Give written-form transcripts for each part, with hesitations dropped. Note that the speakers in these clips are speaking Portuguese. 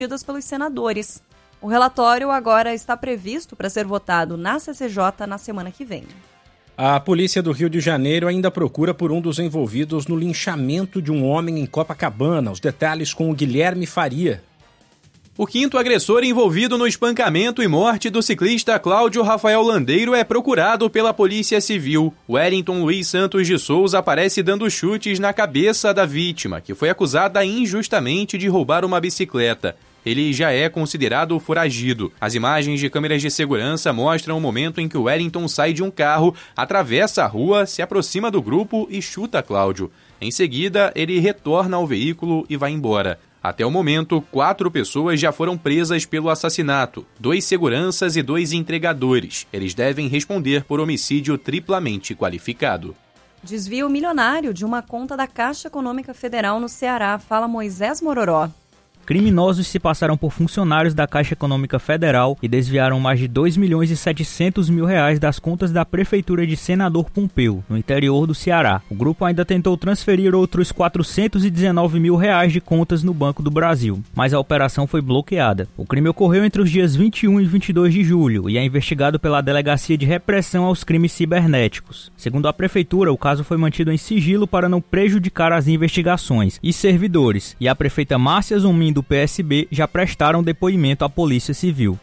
pelos senadores. O relatório agora está previsto para ser votado na CCJ na semana que vem. A polícia do Rio de Janeiro ainda procura por um dos envolvidos no linchamento de um homem em Copacabana. Os detalhes com o Guilherme Faria. O quinto agressor envolvido no espancamento e morte do ciclista Cláudio Rafael Landeiro é procurado pela Polícia Civil. Wellington Luiz Santos de Souza aparece dando chutes na cabeça da vítima, que foi acusada injustamente de roubar uma bicicleta. Ele já é considerado foragido. As imagens de câmeras de segurança mostram o momento em que o Wellington sai de um carro, atravessa a rua, se aproxima do grupo e chuta Cláudio. Em seguida, ele retorna ao veículo e vai embora. Até o momento, 4 pessoas já foram presas pelo assassinato, 2 seguranças e 2 entregadores. Eles devem responder por homicídio triplamente qualificado. Desvio milionário de uma conta da Caixa Econômica Federal no Ceará, fala Moisés Mororó. Criminosos se passaram por funcionários da Caixa Econômica Federal e desviaram mais de 2.700.000 reais das contas da Prefeitura de Senador Pompeu, no interior do Ceará. O grupo ainda tentou transferir outros 419.000 reais de contas no Banco do Brasil, mas a operação foi bloqueada. O crime ocorreu entre os dias 21 e 22 de julho e é investigado pela Delegacia de Repressão aos Crimes Cibernéticos. Segundo a Prefeitura, o caso foi mantido em sigilo para não prejudicar as investigações e servidores, e a prefeita Márcia Zomin do PSB já prestaram depoimento à Polícia Civil.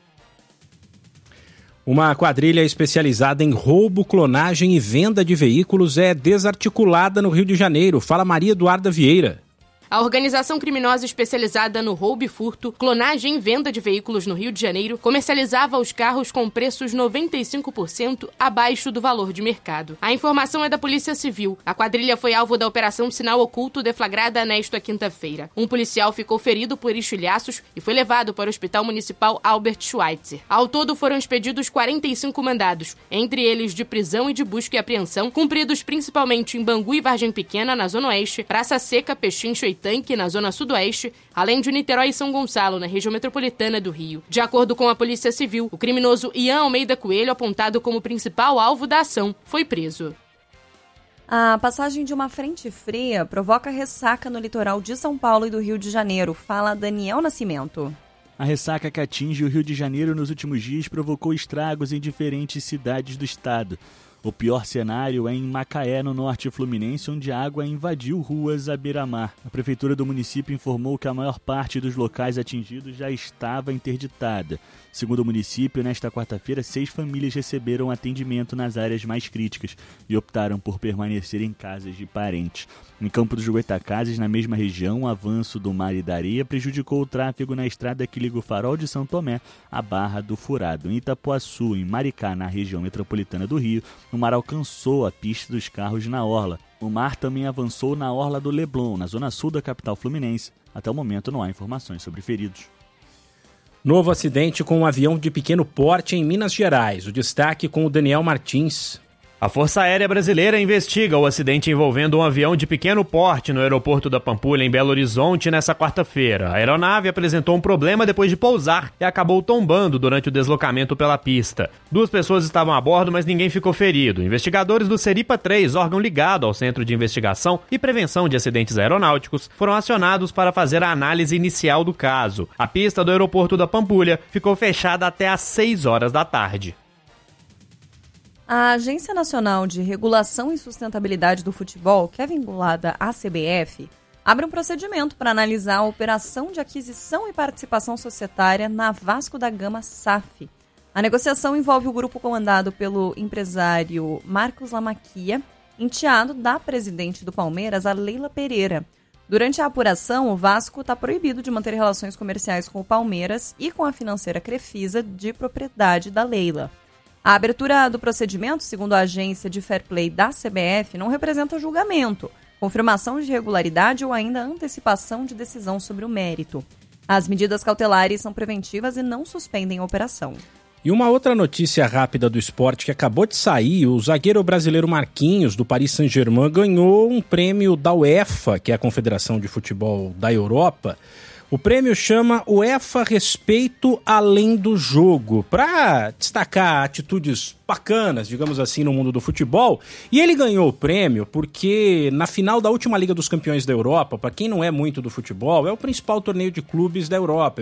Uma quadrilha especializada em roubo, clonagem e venda de veículos é desarticulada no Rio de Janeiro. Fala Maria Eduarda Vieira. A organização criminosa especializada no roubo e furto, clonagem e venda de veículos no Rio de Janeiro comercializava os carros com preços 95% abaixo do valor de mercado. A informação é da Polícia Civil. A quadrilha foi alvo da Operação Sinal Oculto deflagrada nesta quinta-feira. Um policial ficou ferido por estilhaços e foi levado para o Hospital Municipal Albert Schweitzer. Ao todo foram expedidos 45 mandados, entre eles de prisão e de busca e apreensão, cumpridos principalmente em Bangu e Vargem Pequena, na Zona Oeste, Praça Seca, Pechincho e Tanque, na Zona Sudoeste, além de Niterói e São Gonçalo, na região metropolitana do Rio. De acordo com a Polícia Civil, o criminoso Ian Almeida Coelho, apontado como principal alvo da ação, foi preso. A passagem de uma frente fria provoca ressaca no litoral de São Paulo e do Rio de Janeiro, fala Daniel Nascimento. A ressaca que atinge o Rio de Janeiro nos últimos dias provocou estragos em diferentes cidades do estado. O pior cenário é em Macaé, no norte fluminense, onde a água invadiu ruas à beira-mar. A prefeitura do município informou que a maior parte dos locais atingidos já estava interditada. Segundo o município, nesta quarta-feira, 6 famílias receberam atendimento nas áreas mais críticas e optaram por permanecer em casas de parentes. Em Campo dos Goytacazes, na mesma região, o avanço do mar e da areia prejudicou o tráfego na estrada que liga o Farol de São Tomé à Barra do Furado. Em Itapuaçu, em Maricá, na região metropolitana do Rio, o mar alcançou a pista dos carros na orla. O mar também avançou na orla do Leblon, na zona sul da capital fluminense. Até o momento não há informações sobre feridos. Novo acidente com um avião de pequeno porte em Minas Gerais. O destaque com o Daniel Martins. A Força Aérea Brasileira investiga o acidente envolvendo um avião de pequeno porte no aeroporto da Pampulha, em Belo Horizonte, nesta quarta-feira. A aeronave apresentou um problema depois de pousar e acabou tombando durante o deslocamento pela pista. 2 pessoas estavam a bordo, mas ninguém ficou ferido. Investigadores do Seripa 3, órgão ligado ao Centro de Investigação e Prevenção de Acidentes Aeronáuticos, foram acionados para fazer a análise inicial do caso. A pista do aeroporto da Pampulha ficou fechada até às 6 horas da tarde. A Agência Nacional de Regulação e Sustentabilidade do Futebol, que é vinculada à CBF, abre um procedimento para analisar a operação de aquisição e participação societária na Vasco da Gama SAF. A negociação envolve o grupo comandado pelo empresário Marcos Lamaquia, enteado da presidente do Palmeiras, a Leila Pereira. Durante a apuração, o Vasco está proibido de manter relações comerciais com o Palmeiras e com a financeira Crefisa, de propriedade da Leila. A abertura do procedimento, segundo a agência de fair play da CBF, não representa julgamento, confirmação de irregularidade ou ainda antecipação de decisão sobre o mérito. As medidas cautelares são preventivas e não suspendem a operação. E uma outra notícia rápida do esporte que acabou de sair: o zagueiro brasileiro Marquinhos, do Paris Saint-Germain, ganhou um prêmio da UEFA, que é a Confederação de Futebol da Europa. O prêmio chama UEFA Respeito Além do Jogo, para destacar atitudes bacanas, digamos assim, no mundo do futebol. E ele ganhou o prêmio porque na final da última Liga dos Campeões da Europa, para quem não é muito do futebol, é o principal torneio de clubes da Europa.